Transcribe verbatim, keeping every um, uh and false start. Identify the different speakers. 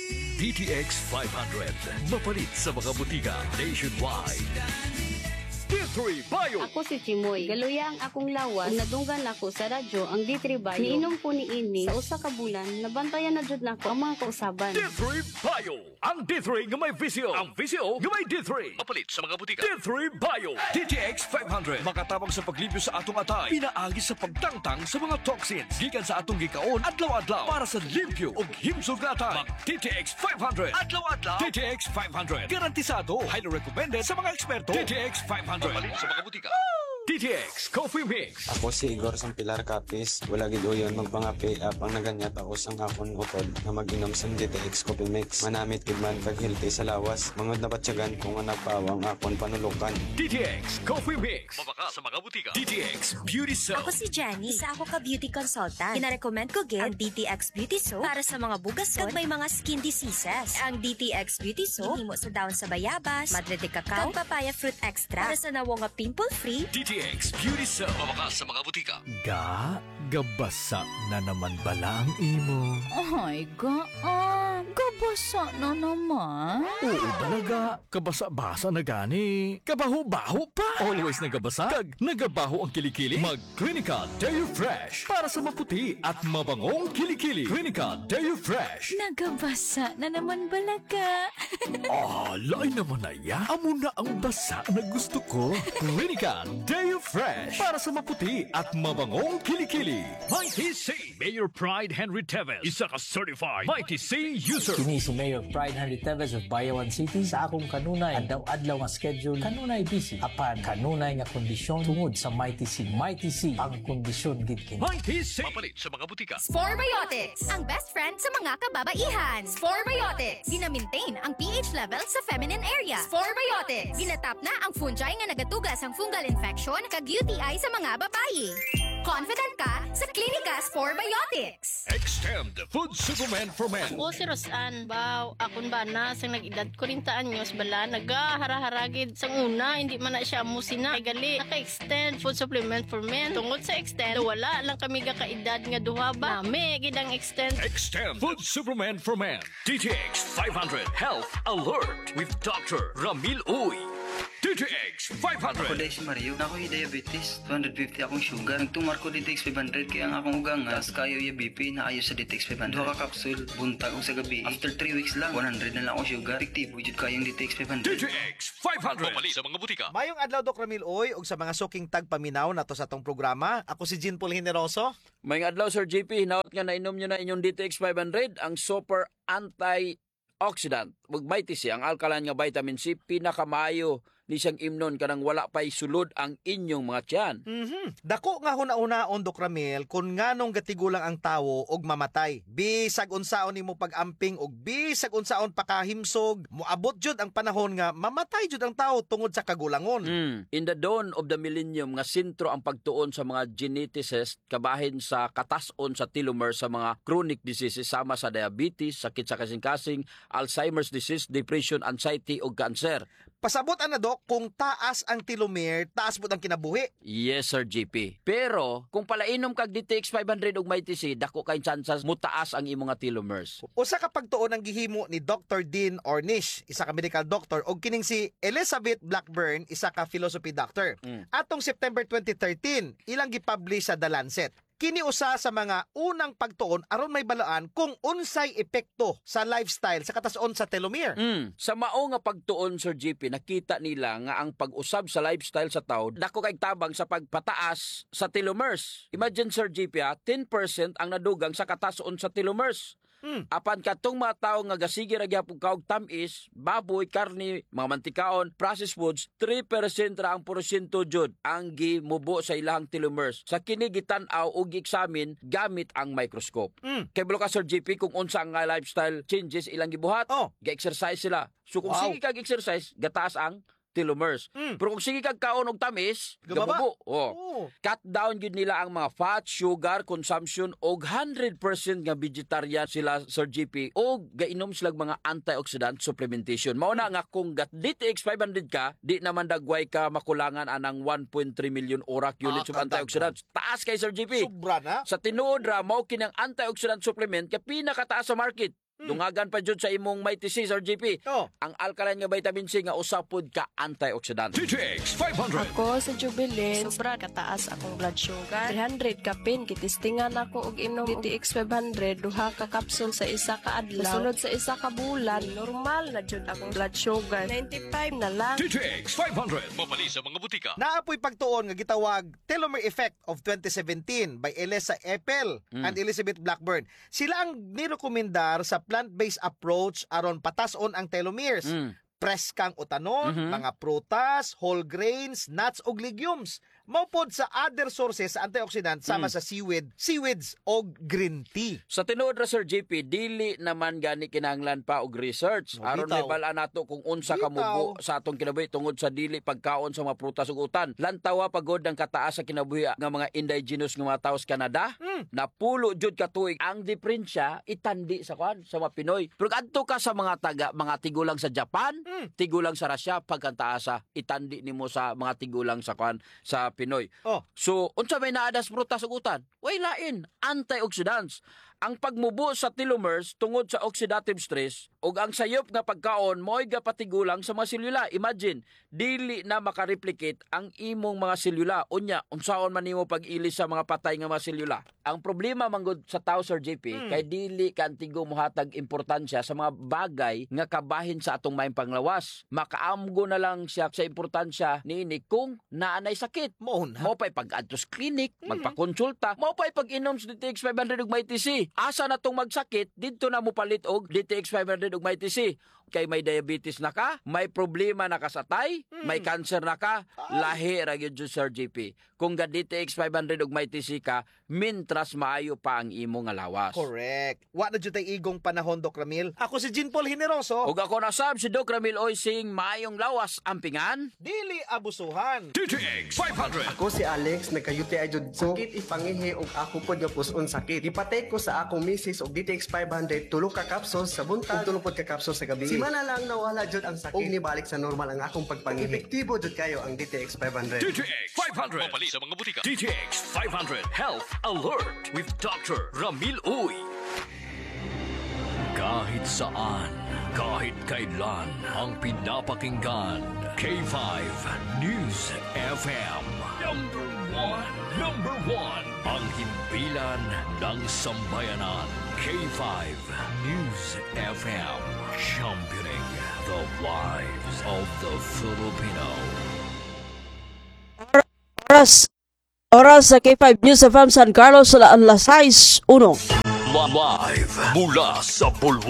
Speaker 1: D T X five hundred. Mapalit sa mga butika nationwide. D three Bio.
Speaker 2: Ako si Chimoy. Galuya ang akong lawas. Kung nadunggan ako sa radyo ang D three Bio. Niinom ko ni ini sa usa ka bulan. Nabantayan na jud nako ang mga kausaban.
Speaker 1: D three Bio. Ang D three nga may visio. Ang visio nga may D three. Mapalit sa mga butika. D three Bio. D T X five hundred. Makatabang sa paglibyo sa atong atay. Pinaagi sa pagtangtang sa mga toxins. Gikan sa atong gikaon adlaw-adlaw para sa limpyo ug himsog nga atay. Mag D T X five hundred. Adlaw-adlaw. D T X five hundred. Garantisado. Highly recommended sa mga eksperto. D T X five hundred. Mapalit sa mga butika. D T X Coffee Mix.
Speaker 3: Ako si Igor Sampilar Capis. Wala gid uyon magpangapi apang naganyat ako sang akon utod na mag-inom sa D T X Coffee Mix. Manamit gid man kag healthy sa lawas. Mangod na batyagan kung nga nagpawang akon panulukan.
Speaker 1: D T X Coffee Mix. Mabaka sa mga butika. D T X Beauty Soap.
Speaker 4: Ako si Jenny. Isa ako ka beauty consultant. Kina-recommend ko gid ang D T X Beauty Soap para sa mga bugason kag may mga skin diseases. Ang D T X Beauty Soap himo sa daon sa bayabas, madre de cacao, kag papaya fruit extra para sa nawo nga pimple-free.
Speaker 1: D T X Beauty Soap. Mabaka sa mga butika.
Speaker 5: Ga, gabasa na naman bala ang imo.
Speaker 6: Ay, ga, ah, gabasa na naman.
Speaker 5: Oo talaga, kabasa-basa na gani. Kabaho-baho pa. Always nagabasa. Kag nagabaho ang kilikili. Mag Clinica Deo Fresh para sa maputi at mabangong kilikili. Clinica Deo Fresh.
Speaker 6: Nagabasa na naman balaga.
Speaker 5: Ah, lain naman na ya. Amo na ang basa na gusto ko. Clinica Deo Fresh para sa maputi at mabangong kilikili.
Speaker 1: Mighty C. Mayor Pride Henry Tevez. Isa ka certified Mighty C user.
Speaker 7: Kini si Mayor Pride Henry Tevez of Bayawan City. Sa akong kanunay, adlaw-adlaw nga schedule, kanunay busy. Apan, kanunay nga kondisyon tungod sa Mighty C. Mighty C, ang kondisyon gid kini.
Speaker 1: Mighty C. Mapalit sa mga butika.
Speaker 8: Sporebiotics, ang best friend sa mga kababaihan. Sporebiotics, gina-maintain ang pH level sa feminine area. Sporebiotics, ginatap na ang fungi nga nagatugas ang fungal infection kag U T I sa mga babae. Confident ka sa Klinika Sporebiotics.
Speaker 1: Extend Food Supplement for Men.
Speaker 2: O si Rosan, baw, akon ba na sang nag-edad ko rin taan nyos bala, nagahara-haragid sang una, hindi man na siya musina. Ay gali, naka-extend food supplement for men. Tungod sa extend, wala lang kami ka-edad nga duha ba. Nami, gidang extend.
Speaker 1: Extend Food Supplement for Men. D T X five hundred Health Alert with Doctor Ramil Uy. D T X five hundred.
Speaker 9: Ako dahil si Mario, na ako'y diabetes, two hundred fifty akong sugar. Nagtumar ko D T X five hundred kaya ang akong ugang as kayo yung B P na ayos sa D T X five hundred. Duha ka kapsul, buntag o sa gabi. After three weeks lang, one hundred na lang akong sugar. Fiktibo jud kayong D T X five hundred.
Speaker 1: D T X five hundred. Mapalit sa mga butika.
Speaker 10: Mayong adlaw Doc Ramil Oy ug sa mga suking tagpaminaw nato sa atong programa. Ako si Jean Paul Generoso.
Speaker 11: Mayong adlaw Sir J P, hinaot nga nainom nyo na inyong D T X five hundred, ang super anti-oxidant. Ug Mighty C, ang alkaline nga vitamin C, pinakamayo ni siyang imnon kanang wala pa'y sulod ang inyong mga tiyan.
Speaker 10: Mhm. Dako nga huna-unaon Doc Ramil kun nganong gatigulang ang tawo og mamatay. Bisag unsaon nimo pag-amping og bisag unsaon pakahimsog, moabot jud ang panahon nga mamatay jud ang tawo tungod sa kagulangon.
Speaker 11: Mm. In the dawn of the millennium nga sentro ang pagtuon sa mga geneticists kabahin sa katason sa telomere sa mga chronic diseases sama sa diabetes, sakit sa kasing-kasing, Alzheimer's disease, depression, anxiety ug cancer.
Speaker 10: Pasabot ana Doc, kung taas ang telomere, taas po ang kinabuhi.
Speaker 11: Yes, Sir J P. Pero, kung palainom kag D T X five hundred ug Mighty C, dako kay chances mutaas ang imong nga telomeres.
Speaker 10: Usa ka pagtuon ang gihimo ni Doctor Dean Ornish, isa ka medical doctor, og kining si Elizabeth Blackburn, isa ka philosophy doctor. Mm. Atong September twenty thirteen, ilang gipublish sa The Lancet. Kini usa sa mga unang pagtuon aron may balaan kung unsay epekto sa lifestyle sa katason sa telomere.
Speaker 11: Mm. Sa mao nga pagtuon Sir J P, nakita nila nga ang pag-usab sa lifestyle sa tao dako kay tabang sa pagpataas sa telomeres. Imagine Sir J P, ha, ten percent ang nadugang sa katason sa telomeres. Hmm. Apan katong mga tao nga gasige ra gyapon kaog tamis, baboy, karne, mga mantikaon, processed foods, three percent ra ang porsyento jud ang gimubo sa ilahang telomeres. Sa kini gitan-aw og gi-examine gamit ang microscope. Hmm. Kay bulo ka Sir J P kung unsa nga lifestyle changes ilang gibuhat, oh. Ga-exercise sila. So kung wow. sige kag exercise, gataas ang telomeres. Mm. Pero kung sige kag kaon og tamis, gabubo. Oh. Oh. Cut down gid nila ang mga fat, sugar consumption og one hundred percent nga vegetarian sila Sir G P og gainom sila mga antioxidant supplementation. Mao na nga kung gat D T X five hundred ka, di naman dagway ka makulangan anang one point three million orak units ah, of antioxidants. Taas kay Sir G P.
Speaker 10: Sobra na.
Speaker 11: Sa tinuod ra mao kinang antioxidant supplement kay pinakataas sa market. Dungagan pa jud sa imong Mighty C, Sir J P.
Speaker 10: Oh.
Speaker 11: Ang alkaline nga vitamin C nga usapod ka antioxidant.
Speaker 1: D T X five hundred.
Speaker 12: Ako sa Jubilin, sobra kataas akong blood sugar. three hundred ka pin, kitistingan ako og imong D T X five hundred, duha ka kapsul sa isa ka adlaw. Sunod sa isa ka bulan, normal na jud akong blood sugar. ninety-five na lang.
Speaker 1: D T X five hundred. Mapali sa mga butika.
Speaker 10: Naapoy pagtuon nga gitawag Telomere Effect of twenty seventeen by Elisa Eppel
Speaker 11: Mm.
Speaker 10: and Elizabeth Blackburn. Sila ang nirekomendar sa plant-based approach aron patason ang telomeres.
Speaker 11: Mm.
Speaker 10: Preskang utanon,
Speaker 11: Mhm.
Speaker 10: mga prutas, whole grains, nuts ug legumes. Maupod sa other sources sa antioxidant sama
Speaker 11: Mm.
Speaker 10: sa seaweed, seaweeds o green tea.
Speaker 11: Sa tinuod ra Sir J P, dili naman gani kinahanglan pa og research.
Speaker 10: Oh,
Speaker 11: Aron
Speaker 10: bitaw.
Speaker 11: may bala nato kung unsa
Speaker 10: Bitaw.
Speaker 11: ka mubo sa atong kinabuhi tungod sa dili pagkaon sa mga prutas ug utan. Lantawa pagod ang kataas sa kinabuhi nga mga indigenous nga mga tawo sa Canada.
Speaker 10: Mm.
Speaker 11: Napulo jud ka tuig ang diferensya itandi sa kwan sa mga Pinoy. Pero adto ka sa mga taga mga tigulang sa Japan,
Speaker 10: Mm.
Speaker 11: tigulang sa Russia pagkantaas sa itandi nimo sa mga tigulang sa kwan sa Pinoy.
Speaker 10: Oh.
Speaker 11: So, unsa may naadas prutas ug utan? Way lain, antioxidants. Ang pagmubo sa telomeres tungod sa oxidative stress ug ang sayop nga pagkaon mo'y gapatigulang sa mga selula. Imagine, dili na makareplicate ang imong mga selula. Unya, unsaon man nimo pag-ilis sa mga patay nga mga selula. Ang problema manggod sa tao, Sir J P,
Speaker 10: Mm.
Speaker 11: kay dili kantigo mohatag importansya sa mga bagay nga kabahin sa atong maayong panglawas. Makaamgo na lang siya sa importansya niini kung naanay sakit.
Speaker 10: Mo na.
Speaker 11: Mo pa'y pag-adto sa klinik,
Speaker 10: Mhm.
Speaker 11: magpakonsulta, mo pa'y pag-inom sa D T X five hundred ug Mighty C. Asa na tong magsakit, dito na mo palit og D T X five hundred ug Mighty C. Kay may diabetes na ka, may problema na ka sa tay,
Speaker 10: Mm.
Speaker 11: may cancer na ka, lahi ra gyud jud, Sir J P. Kung ga D T X five hundred ug Mighty C ka, mintras maayo pa ang imo nga lawas.
Speaker 10: Correct. Wa na jud tay igong panahon, Doc Ramil. Ako si Jean Paul Generoso.
Speaker 11: Ug ako na sab si Doc Ramil Oysing, maayong lawas ampingan.
Speaker 10: Dili abusuhan.
Speaker 1: D T X five hundred.
Speaker 13: Ako si Alex, nagka-U T I jud ko. Sakit ipangihi og ako pod nga puson sakit. Ipatay ko sa akong misis og D T X five hundred, tulo ka kapsul sa buntag, ug tulo pod ka kapsul sa gabi. Si mana lang nawala jud ang sakit. Og nibalik sa normal ang akong pagpangihi. Epektibo jud kayo ang D T X five hundred.
Speaker 1: D T X five hundred. Mapali sa mga butika. D T X five hundred. Health Alert with Doctor Ramil Uy. Kahit saan, kahit kailan, ang pinapakinggan. K five News F M. Number one. Number one. Ang himpilan ng sambayanan. K five News F M. Championing the lives of the Filipino.
Speaker 14: Oras, oras sa K five News F M San Carlos, alas sais uno.
Speaker 1: Live mula sa Bulwa.